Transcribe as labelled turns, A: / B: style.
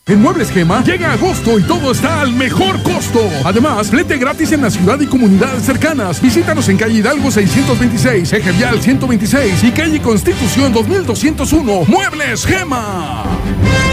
A: En Muebles Gema llega agosto y todo está al mejor costo. Además, flete gratis en la ciudad y comunidades cercanas. Visítanos en calle Hidalgo 626, Eje Vial 126 y calle Constitución 2201. Muebles Gema.